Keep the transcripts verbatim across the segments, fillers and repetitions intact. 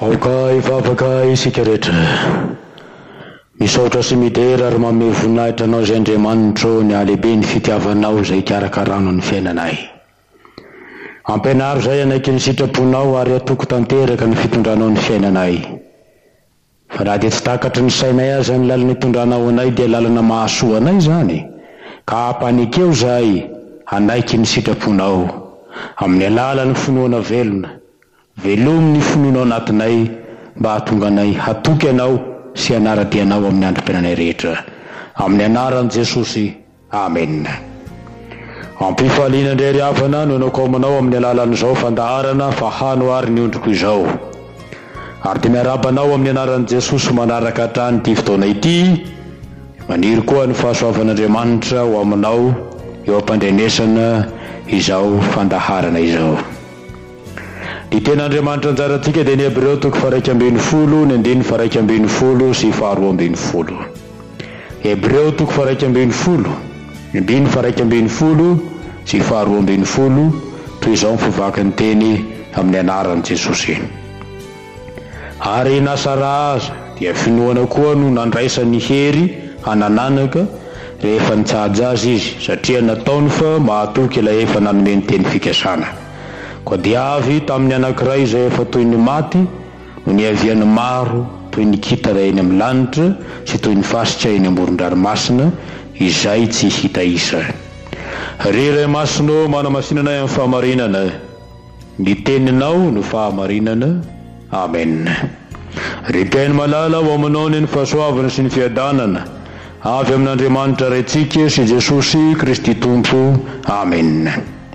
aoka ivavaka isika rehetra misaotra sy midera ary manome voninahitra anao zay Andriamanitro ny alehibe ny fitiavanao zay ikarakarano ny fiainanay. Ampianaro zay anaiky ny sitraponao ary atoko tanteraka ny fitondranao ny fiainanay. Fa raha dia tsy takatry ny sainay aza ny lalana itondranao anay dia lalana mahasoa anay zany. Ka ampanikeo zay anaiky ny sitraponao amin'ny alalan'ny finoana velona. Velomy ny finoana anatinay mba hahatonga anay hatoky anao sy hanaradianao amin'ny androm-piainanay rehetra. Amin'ny anaran'i Jesosy. Amen. Ampifaliana indray havana no anao manao amin'ny alalan'izao fandaharana fa hano ary ny ondriko izao. Ary dia miarabanao amin'ny anaran'i Jesosy manaraka hatrany ity fotoana ity. Maniry koa ny fahasoavan'Andriamanitra ho aminao eo am-pandrenesana izao fandaharana izao. Ny ten'Andriamanitra anjarantsika dia ny Hebreo toko faraika ambin'ny folo ny andiny faraika ambin'ny folo sy faharoa ambin'ny folo. Hebreo toko faraika ambin'ny folo ny andiny faraika ambin'ny folo sy faharoa ambin'ny folo toy izao mifovaka ny teny amin'ny anaran'i Jesosy. Ary nasara aza dia finoana koa no nandraisany hery hanananaka rehefa nitsaja azy izy satria nataony fa mahatoky ilay efa nanome ny teny fikasana. Koa dia avy tamin'ny anankiray izay efa toy ny maty no niaviany maro toy ny kitana eny amin'ny lanitra sy toy ny fasika eny amoron-dranomasina izay tsy hita isa. Ry Ray Masino manamasinanay amin'ny fahamarinana, ny teninao no fahamarinana. Amen. Ry Mpiainy malala ho aminao ny fahasoavana sy ny fiadanana avy amin'Andriamanitra raintsika sy Jesosy Kristy Tompo. Amen.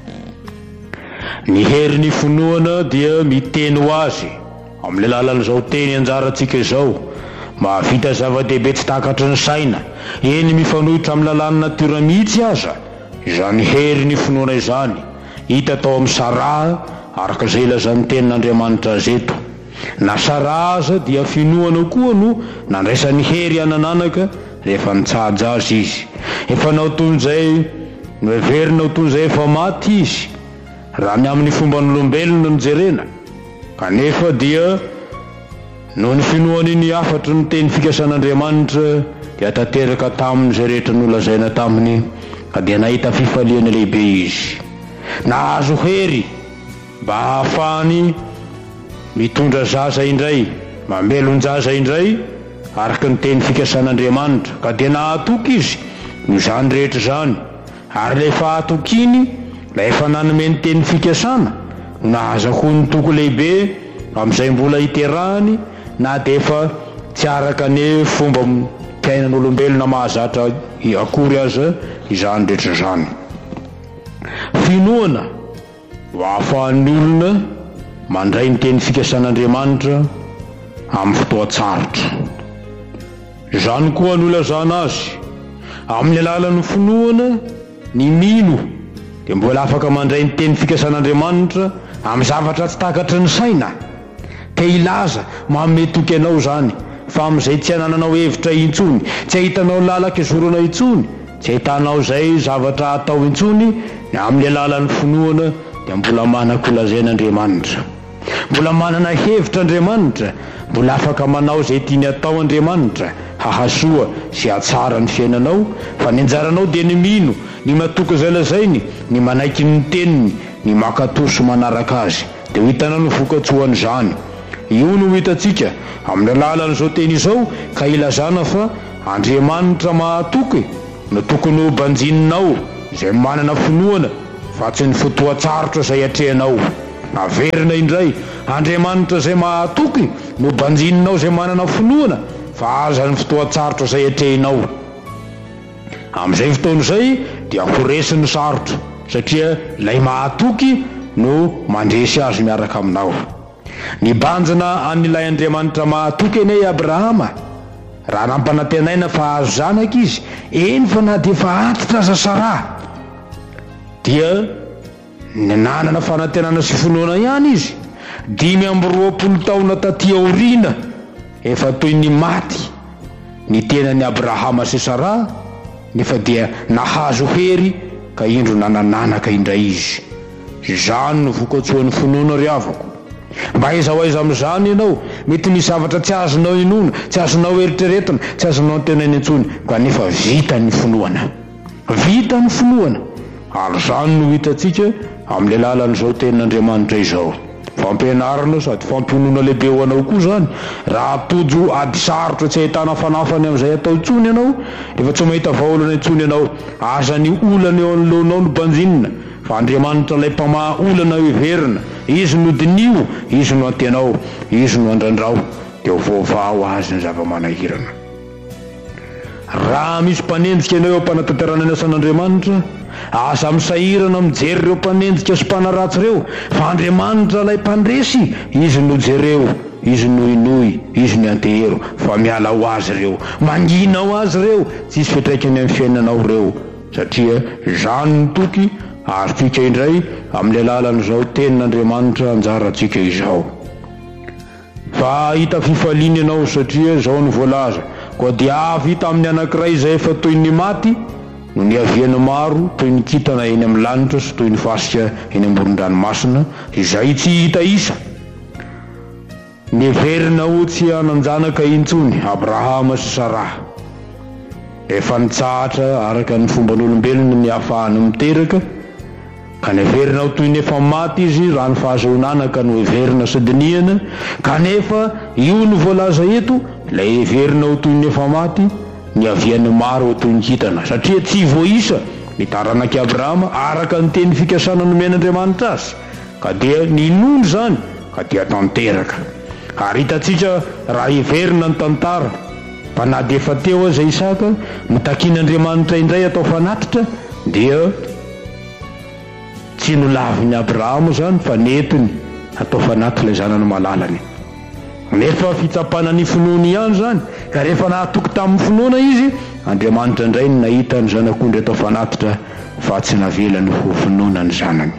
Ny herin'ny finoana dia miteny ho azy amin'ny alalan'izao teny anjarantsika izao. Mahavita zava-dehibe tsy takatry ny saina, eny mifanohitra amin'ny lalàna natiora mihitsy aza izany herin'ny finoana izany. Hita tao amin'ny Sara araka izay ilazan'ny tenin'Andriamanitra azy eto. Na Sara aza dia finoana koa no nandraisan'ny hery hanananaka rehefa nitsaja azy izy. Efa naoton'izay no heverina naoton'izay efa maty izy raha ny amin'ny fomba n'olombelona no jerena. Kanefa dia no ny finoany ny afatry ny teny fikasan'Andriamanitra dia tanteraka tamin'izay rehetra nolazaina taminy ka dia nahita fifaliana lehibe izy. Nahazo hery mba hahafahany mitondra zaza indray, mamelon-jaza indray araka ny teny fikasan'Andriamanitra ka dia nahatoky izy no zany rehetra zany. Ary rehefa hatoky iny ilay efa nanome ny teny fikasana no nahazako ny toko lehibe amin'izay mbola hiterahany na dia efa tsy araka ny fomba fiainan'olombelona mahazatra akory aza izany rehetra zany. Finoana ho ahafahan'ny olona mandray ny teny fikasan'Andriamanitra amin'ny fotoa tsarotra. Izany koa no ilazana azy amin'ny alalan'ny finoana ny mino dia mbola afaka mandray ny teny fikasan'Andriamanitra amin'ny zavatra tsy takatry ny saina. Ka ilaza mametoky anao zany fa amin'izay tsy hanananao hevitra intsony, tsy ahitanao lalaka izorana intsony, tsy ahitanao zay zavatra atao intsony, amin'ny alalan'ny finoana dia mbola manako lazain'Andriamanitra, mbola manana hevitra Andriamanitra, mbola afaka manao zay tiany atao Andriamanitra hahasoa sy hatsara ny fiainanao. Fa ny anjaranao dia ny mino, ny matoky izay lazainy, ny manaiky ny teniny, ny makatoso manaraka azy dia ho hitanao ny vokatsoan'izany. Io no hitantsika amin'ny alalan'izao teny izao ka ilazana fa Andriamanitra mahatoky no tokony ho banjininao izay manana finoana fa tsy ny fotoa tsarotra izay hatrehanao. Averina indray Andriamanitra izay mahatoky no banjininao izay manana finoana fa aza ny fotoa tsarotra izay hatrehinao. Amin'izay fotoan'izay dia horesiny sarotra satria ilay mahatoky no mandresy azy miaraka aminao. Nibanjina an'ilay Andriamanitra mahatoky anay Abrahama raha nampanantenaina fa azo zanaka izy, eny fa na dia efa antitra aza Sara dia nanana fanantenana sy finoana ihany izy. Dimy amby roapolo taona taty aoriana efa toy ny maty ny tenan'ny Abrahama sy Sara, nefa dia nahazo hery ka indro nanananaka indray izy. Izany no vokatsoan'ny finoana ry havako. mba aiza aiza amin'izany ianao mety misy zavatra tsy azonao inona tsy azonao eritreretana tsy azonao tenainy antsony kanefa vita ny finoana vita ny finoana ary zany no hitantsika amin'ilay lalan'izao tenin'Andriamanitra izao fampianarana sady fampionona lehibe ho anao koa zany raha tojo ady sarotra tsy ahitana fanafany amin'izay atao intsony ianao rehefa tsy mahita vaolana intsony ianao azany olana eo anoloanao no banjinina fa Andriamanitra ilay mpamaha olana heverina izy no dinio izy no antenao izy no andrandrao dia vaovao azy ny zava-manahirana raha misy mpanenjika ianao eo am-panatanterana ny asan'Andriamanitra asa misahirana mijery ireo mpanenjika sy mpanaratsy ireo fa Andriamanitra ilay mpandresy izy no jereo izy no inoy izy no antehero fa miala ho azy ireo mangina ho azy ireo tsisy fitraikany amin'ny fiainanao ireo satria zany ny toky ary tsika indray amin'ilay lalan'izao tenin'Andriamanitra anjarantsika izao fa hita fifaliana ianao satria zao ny voalaza koa dia avita amin'ny anankiray izay efa toy ny maty no ny aviana maro toy ny kitana eny amin'ny lanitra sy toy ny fasika eny amboron-dranomasina izay tsy hita isa neverina ho tsy hananjanaka intsony Abrahama sy Sara efa nitsahatra araka ny fomban'olombelona ny ahafahany miteraka ka neverina ho toy ny efa maty izy raha ny fahazonanaka no heverina sy diniana kanefa io ny voalaza eto ilay heverina ho toy ny efa maty ny aviany maro ho toy ny kitana satria tsy voaisa ny taranak'i Abrahama araka ny teny fikasana nomen'Andriamanitra azy ka dia ninony zany ka dia tanteraka ary hitatsika raha heverina ny tantara mpanady efa teo aza Isaka mitakian'Andriamanitra indray atao fanatitra dia tsy nolaviny Abrahama zany fa netiny atao fanatitra ilay zanany malalany nefa fitsapana ny finoana ihany zany ka rehefa nahatoky tamin'ny finoana izy Andriamanitra indray no nahita ny zanak'ondry atao fanatitra fa tsy navelany ho finoana ny zanany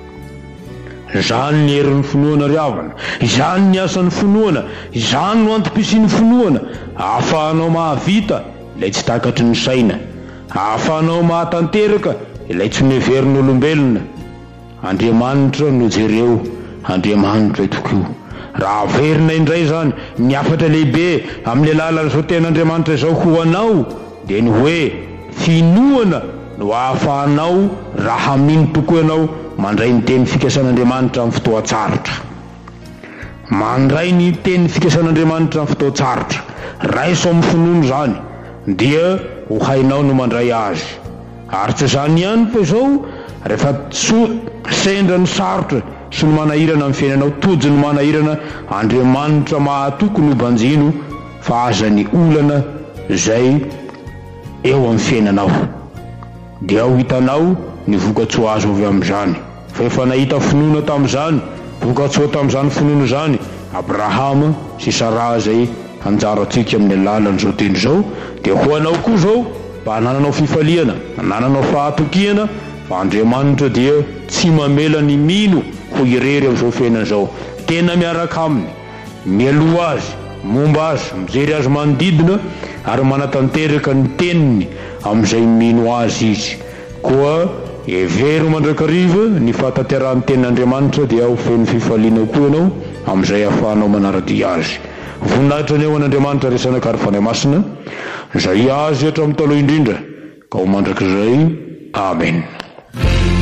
izany ny herin'ny finoana riavana izany ny asan'ny finoana izany no antom-pisian'ny finoana ahafahanao mahavita ilay tsy takatry ny saina ahafahanao mahatanteraka ilay tsy neverin'olombelona Andriamanitra no jereo Andriamanitra itokio raha averina indray zany ny afatra lehibe amin'ilay lalan'izao tenin'Andriamanitra izao ho anao dia ny hoe finoana no ahafahanao raha mino tokoa ianao mandray ny teny fikasan'Andriamanitra amin'ny fotoan-tsarotra mandray ny teny fikasan'Andriamanitra amin'ny fotoan-tsarotra raiso amin'ny finoana zany dia ho hainao no mandray azy ary tsy zany ihany fa izao rehefa so sendra ny sarotra sy ny manahirana amin'ny fiainanao tojo ny manahirana Andriamanitra mahatoko no banjino fa aza ny olana izay eo amin'ny fiainanao dia ao hitanao ny vokatsoa azo avy amin'izany fa efa nahita finoana tamin'izany vokatsoa tamin'izany finoana zany Abrahama sy Sara zay anjarantsika amin'ny lalan'izao teny izao dia ho anao koa zao mba nananao fifaliana nananao fahatokiana fa Andriamanitra dia tsy mamela ny mino ho irery amin'izao fiainana izao tena miaraka aminy mialoha azy momba azy mijery azy manodidina ary manatanteraka ny teniny amin'izay mino azy izy koa hevery mandrakariva ny fahatanterahany tenin'Andriamanitra dia ho feno fifaliana koa ianao amin'izay ahafahanao manaradia azy voninahitra ny eo an'Andriamanitra resana kary fanahy masina izay azy hatramin'ny taloha indrindra ka ho mandrakizay amen.